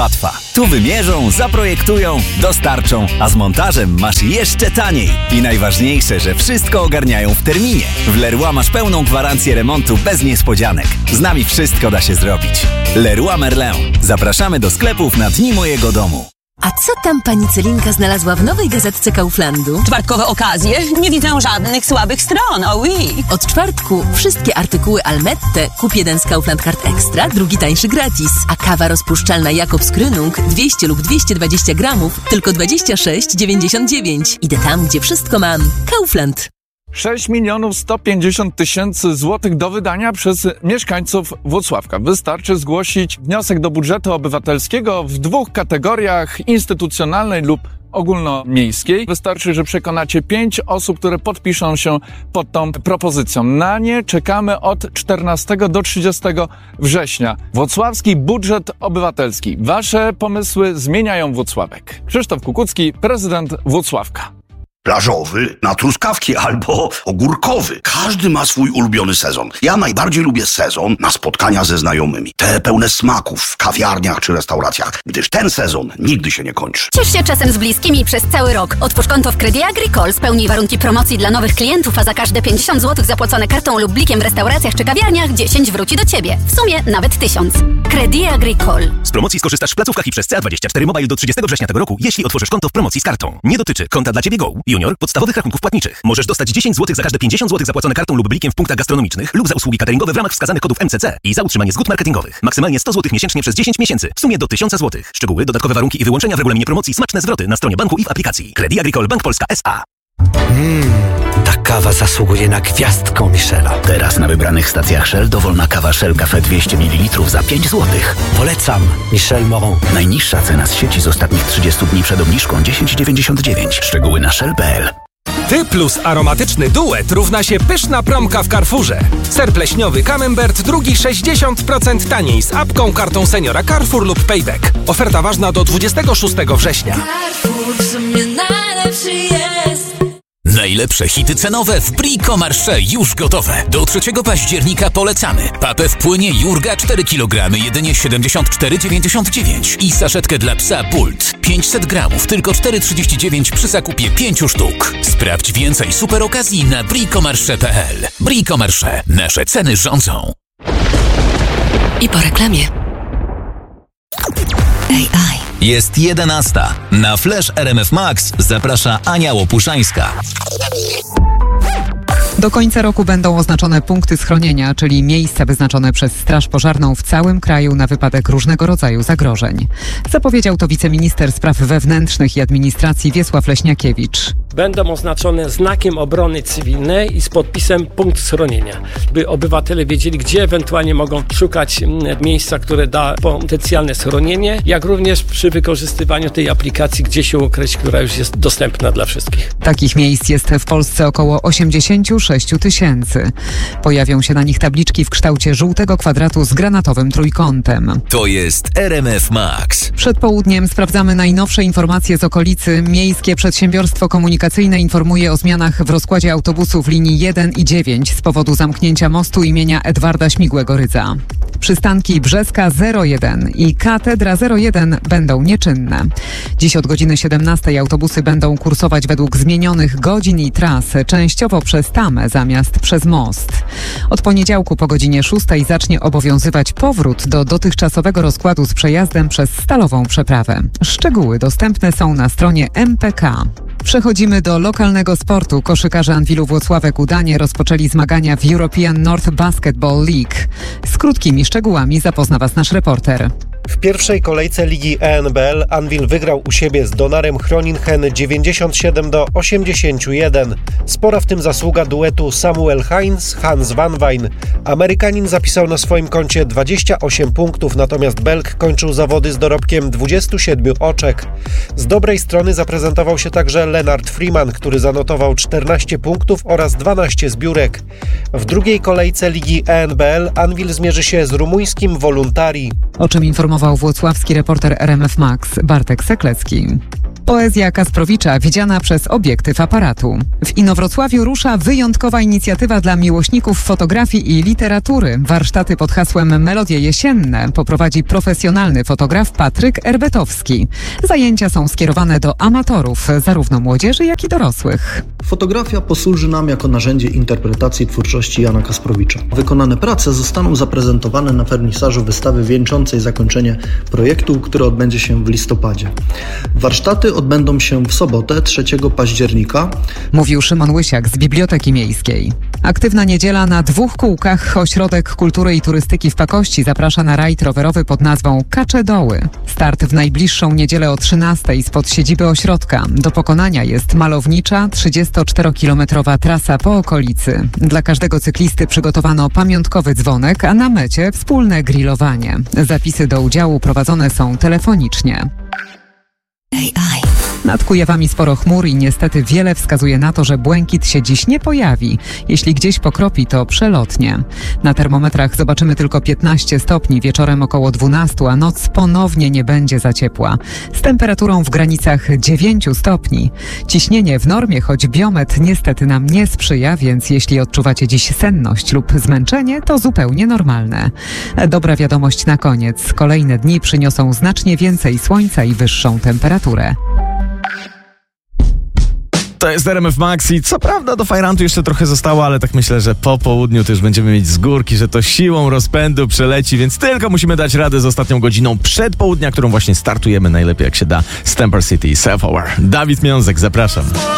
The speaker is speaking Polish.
łatwa. Tu wymierzą, zaprojektują, dostarczą, a z montażem masz jeszcze taniej. I najważniejsze, że wszystko ogarniają w terminie. W Leroy masz pełną gwarancję remontu bez niespodzianek. Z nami wszystko da się zrobić. Leroy Merlin. Zapraszamy do sklepów na Dni Mojego Domu. A co tam pani Celinka znalazła w nowej gazetce Kauflandu? Czwartkowe okazje? Nie widzę żadnych słabych stron, oui. Od czwartku wszystkie artykuły Almette. Kup jeden z Kaufland Card Extra, drugi tańszy gratis. A kawa rozpuszczalna Jakobs Krönung 200 lub 220 gramów tylko 26,99. Idę tam, gdzie wszystko mam. Kaufland. 6 150 000 złotych do wydania przez mieszkańców Włocławka. Wystarczy zgłosić wniosek do budżetu obywatelskiego w dwóch kategoriach: instytucjonalnej lub ogólnomiejskiej. Wystarczy, że przekonacie 5 osób, które podpiszą się pod tą propozycją. Na nie czekamy od 14 do 30 września. Włocławski budżet obywatelski. Wasze pomysły zmieniają Włocławek. Krzysztof Kukucki, prezydent Włocławka. Plażowy, na truskawki albo ogórkowy. Każdy ma swój ulubiony sezon. Ja najbardziej lubię sezon na spotkania ze znajomymi. Te pełne smaków w kawiarniach czy restauracjach, gdyż ten sezon nigdy się nie kończy. Ciesz się czasem z bliskimi przez cały rok. Otwórz konto w Credit Agricole, spełnij warunki promocji dla nowych klientów, a za każde 50 zł zapłacone kartą lub blikiem w restauracjach czy kawiarniach 10 wróci do Ciebie. W sumie nawet 1000. Credit Agricole. Z promocji skorzystasz w placówkach i przez CA24 Mobile do 30 września tego roku, jeśli otworzysz konto w promocji z kartą. Nie dotyczy konta dla Ciebie Go, Junior, podstawowych rachunków płatniczych. Możesz dostać 10 zł za każde 50 zł zapłacone kartą lub blikiem w punktach gastronomicznych lub za usługi cateringowe w ramach wskazanych kodów MCC i za utrzymanie zgód marketingowych. Maksymalnie 100 zł miesięcznie przez 10 miesięcy. W sumie do 1000 zł. Szczegóły, dodatkowe warunki i wyłączenia w regulaminie promocji, smaczne zwroty na stronie banku i w aplikacji. Credit Agricole Bank Polska S.A. Ta kawa zasługuje na gwiazdkę Michela. Teraz na wybranych stacjach Shell dowolna kawa Shell Cafe 200 ml za 5 zł. Polecam Michel Moron. Najniższa cena z sieci z ostatnich 30 dni przed obniżką 10,99. Szczegóły na shell.pl. Ty plus aromatyczny duet równa się pyszna promka w Carrefourze. Ser pleśniowy Camembert, drugi 60% taniej z apką, kartą seniora Carrefour lub Payback. Oferta ważna do 26 września. Carrefour w sumie najlepszy jest. Najlepsze hity cenowe w Brico Marché już gotowe. Do 3 października polecamy. Papę w płynie Jurga 4 kg, jedynie 74,99 i saszetkę dla psa Bult 500 gramów, tylko 4,39 przy zakupie 5 sztuk. Sprawdź więcej super okazji na bricomarché.pl. Brico Marché. Nasze ceny rządzą. I po reklamie. AI. Jest 11. Na Flash RMF Max zaprasza Ania Łopuszańska. Do końca roku będą oznaczone punkty schronienia, czyli miejsca wyznaczone przez Straż Pożarną w całym kraju na wypadek różnego rodzaju zagrożeń. Zapowiedział to wiceminister spraw wewnętrznych i administracji Wiesław Leśniakiewicz. Będą oznaczone znakiem obrony cywilnej i z podpisem punkt schronienia, by obywatele wiedzieli, gdzie ewentualnie mogą szukać miejsca, które da potencjalne schronienie, jak również przy wykorzystywaniu tej aplikacji, gdzie się ukryć, która już jest dostępna dla wszystkich. Takich miejsc jest w Polsce około 86 000. Pojawią się na nich tabliczki w kształcie żółtego kwadratu z granatowym trójkątem. To jest RMF Max. Przed południem sprawdzamy najnowsze informacje z okolicy. Miejskie Przedsiębiorstwo Komunikacyjne informuje o zmianach w rozkładzie autobusów linii 1 i 9 z powodu zamknięcia mostu imienia Edwarda Śmigłego-Rydza. Przystanki Brzeska 01 i Katedra 01 będą nieczynne. Dziś od godziny 17 autobusy będą kursować według zmienionych godzin i tras, częściowo przez Tamę zamiast przez most. Od poniedziałku po godzinie 6 zacznie obowiązywać powrót do dotychczasowego rozkładu z przejazdem przez Stalową Przeprawę. Szczegóły dostępne są na stronie MPK. Przechodzimy do lokalnego sportu. Koszykarze Anwilu Włocławek udanie rozpoczęli zmagania w European North Basketball League. Z krótkimi szczegółami zapozna Was nasz reporter. W pierwszej kolejce Ligi ENBL Anwil wygrał u siebie z Donarem Groningen 97-81. Spora w tym zasługa duetu Samuel Heinz-Hans Van Wijn. Amerykanin zapisał na swoim koncie 28 punktów, natomiast Belg kończył zawody z dorobkiem 27 oczek. Z dobrej strony zaprezentował się także Lennart Freeman, który zanotował 14 punktów oraz 12 zbiórek. W drugiej kolejce Ligi ENBL Anwil zmierzy się z rumuńskim Voluntari. O czym informował włocławski reporter RMF Max Bartek Seklecki. Poezja Kasprowicza widziana przez obiektyw aparatu. W Inowrocławiu rusza wyjątkowa inicjatywa dla miłośników fotografii i literatury. Warsztaty pod hasłem Melodie jesienne poprowadzi profesjonalny fotograf Patryk Erbetowski. Zajęcia są skierowane do amatorów, zarówno młodzieży, jak i dorosłych. Fotografia posłuży nam jako narzędzie interpretacji twórczości Jana Kasprowicza. Wykonane prace zostaną zaprezentowane na wernisażu wystawy wieńczącej zakończenie projektu, który odbędzie się w listopadzie. Warsztaty odbędą się w sobotę 3 października. Mówił Szymon Łysiak z Biblioteki Miejskiej. Aktywna niedziela na 2 kółkach. Ośrodek Kultury i Turystyki w Pakości zaprasza na rajd rowerowy pod nazwą Kacze Doły. Start w najbliższą niedzielę o 13:00 spod siedziby ośrodka. Do pokonania jest malownicza 34-kilometrowa trasa po okolicy. Dla każdego cyklisty przygotowano pamiątkowy dzwonek, a na mecie wspólne grillowanie. Zapisy do udziału prowadzone są telefonicznie. Nad Kujawami sporo chmur i niestety wiele wskazuje na to, że błękit się dziś nie pojawi. Jeśli gdzieś pokropi, to przelotnie. Na termometrach zobaczymy tylko 15 stopni, wieczorem około 12, a noc ponownie nie będzie za ciepła. Z temperaturą w granicach 9 stopni. Ciśnienie w normie, choć biometr niestety nam nie sprzyja, więc jeśli odczuwacie dziś senność lub zmęczenie, to zupełnie normalne. Dobra wiadomość na koniec. Kolejne dni przyniosą znacznie więcej słońca i wyższą temperaturę. To jest RMF Max i co prawda do fajrantu jeszcze trochę zostało, ale tak myślę, że po południu też będziemy mieć z górki, że to siłą rozpędu przeleci, więc tylko musimy dać radę z ostatnią godziną przedpołudnia, którą właśnie startujemy najlepiej jak się da z Temper City Self-Aware. Dawid Miązek, zapraszam.